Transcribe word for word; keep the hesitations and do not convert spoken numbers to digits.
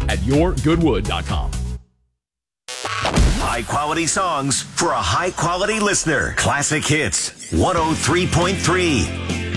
at your good wood dot com. High quality songs for a high quality listener. Classic Hits one oh three point three.